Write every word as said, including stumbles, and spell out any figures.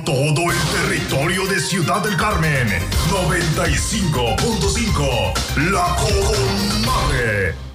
Todo el territorio de Ciudad del Carmen, noventa y cinco punto cinco, La Comadre.